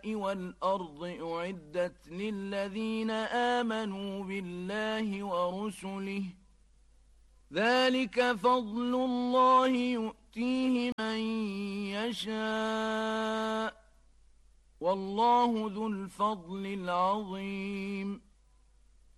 والأرض أعدت للذين آمنوا بالله ورسله ذلك فضل الله يؤتيه من يشاء والله ذو الفضل العظيم